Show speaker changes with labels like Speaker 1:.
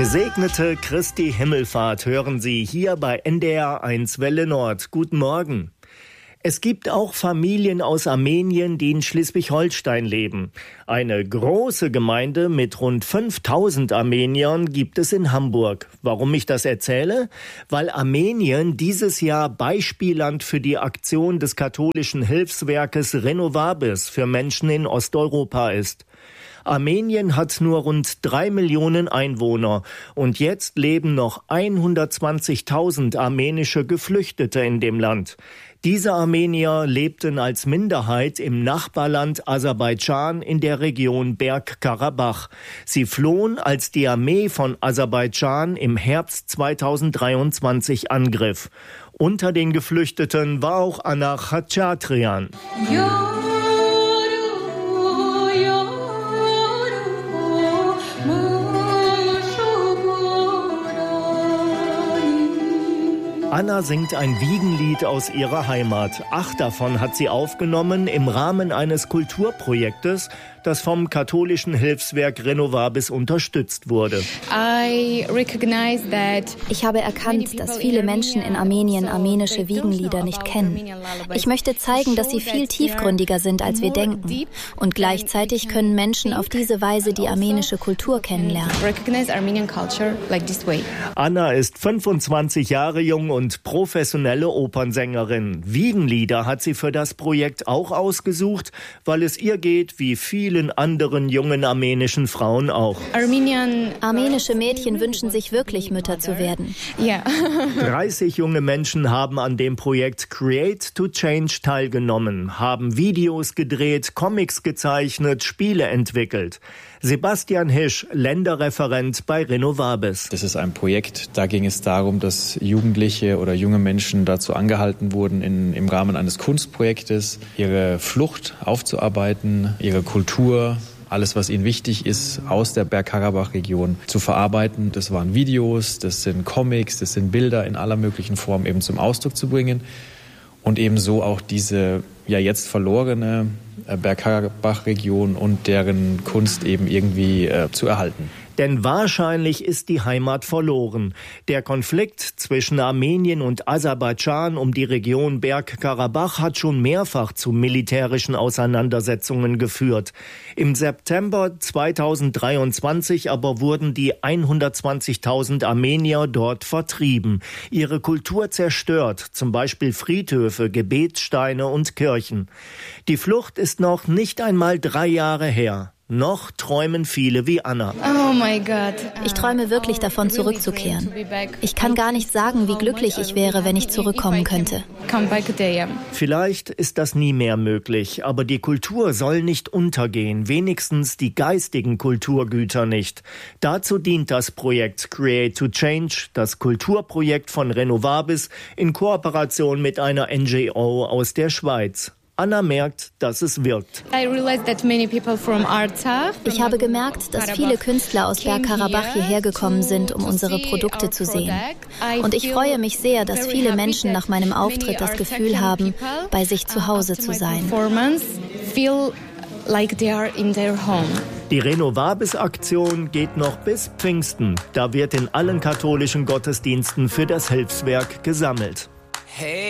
Speaker 1: Gesegnete Christi Himmelfahrt hören Sie hier bei NDR 1 Welle Nord. Guten Morgen. Es gibt auch Familien aus Armenien, die in Schleswig-Holstein leben. Eine große Gemeinde mit rund 5000 Armeniern gibt es in Hamburg. Warum ich das erzähle? Weil Armenien dieses Jahr Beispielland für die Aktion des katholischen Hilfswerkes Renovabis für Menschen in Osteuropa ist. Armenien hat nur rund 3 Millionen Einwohner und jetzt leben noch 120.000 armenische Geflüchtete in dem Land. Diese Armenier lebten als Minderheit im Nachbarland Aserbaidschan in der Region Bergkarabach. Sie flohen, als die Armee von Aserbaidschan im Herbst 2023 angriff. Unter den Geflüchteten war auch Anna Khachatrian. Anna singt ein Wiegenlied aus ihrer Heimat. 8 davon hat sie aufgenommen im Rahmen eines Kulturprojektes, das vom katholischen Hilfswerk Renovabis unterstützt wurde.
Speaker 2: Ich habe erkannt, dass viele Menschen in Armenien armenische Wiegenlieder nicht kennen. Ich möchte zeigen, dass sie viel tiefgründiger sind, als wir denken. Und gleichzeitig können Menschen auf diese Weise die armenische Kultur kennenlernen.
Speaker 1: Anna ist 25 Jahre jung und professionelle Opernsängerin. Wiegenlieder hat sie für das Projekt auch ausgesucht, weil es ihr geht wie vielen anderen jungen armenischen Frauen auch.
Speaker 2: Armenische Mädchen wünschen sich wirklich Mütter zu werden.
Speaker 1: 30 junge Menschen haben an dem Projekt Create to Change teilgenommen, haben Videos gedreht, Comics gezeichnet, Spiele entwickelt. Sebastian Hisch, Länderreferent bei Renovabis.
Speaker 3: Das ist ein Projekt, da ging es darum, dass Jugendliche oder junge Menschen dazu angehalten wurden, im Rahmen eines Kunstprojektes ihre Flucht aufzuarbeiten, ihre Kultur, alles, was ihnen wichtig ist, aus der Bergkarabach-Region zu verarbeiten. Das waren Videos, das sind Comics, das sind Bilder in aller möglichen Form eben zum Ausdruck zu bringen und ebenso auch diese jetzt verlorene Bergkarabach-Region und deren Kunst eben irgendwie zu erhalten.
Speaker 1: Denn wahrscheinlich ist die Heimat verloren. Der Konflikt zwischen Armenien und Aserbaidschan um die Region Bergkarabach hat schon mehrfach zu militärischen Auseinandersetzungen geführt. Im September 2023 aber wurden die 120.000 Armenier dort vertrieben, ihre Kultur zerstört, zum Beispiel Friedhöfe, Gebetssteine und Kirchen. Die Flucht ist noch nicht einmal 3 Jahre her. Noch träumen viele wie Anna.
Speaker 2: Oh mein Gott. Ich träume wirklich davon, zurückzukehren. Ich kann gar nicht sagen, wie glücklich ich wäre, wenn ich zurückkommen könnte.
Speaker 1: Vielleicht ist das nie mehr möglich, aber die Kultur soll nicht untergehen, wenigstens die geistigen Kulturgüter nicht. Dazu dient das Projekt Create to Change, das Kulturprojekt von Renovabis in Kooperation mit einer NGO aus der Schweiz. Anna merkt, dass es wirkt.
Speaker 2: Ich habe gemerkt, dass viele Künstler aus Bergkarabach hierher gekommen sind, um unsere Produkte zu sehen. Und ich freue mich sehr, dass viele Menschen nach meinem Auftritt das Gefühl haben, bei sich zu Hause zu sein.
Speaker 1: Die Renovabis-Aktion geht noch bis Pfingsten. Da wird in allen katholischen Gottesdiensten für das Hilfswerk gesammelt.
Speaker 4: Hey.